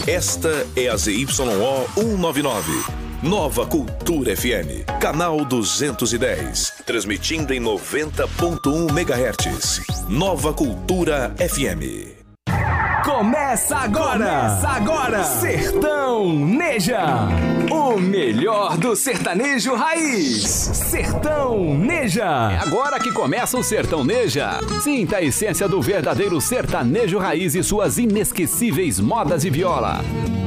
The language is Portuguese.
Esta é a ZYO 199. Nova Cultura FM, canal 210, transmitindo em 90.1 MHz. Nova Cultura FM. Começa agora! Sertão Neja, o melhor do sertanejo raiz. Sertão Neja. É agora que começa o Sertão Neja. Sinta a essência do verdadeiro sertanejo raiz e suas inesquecíveis modas e viola.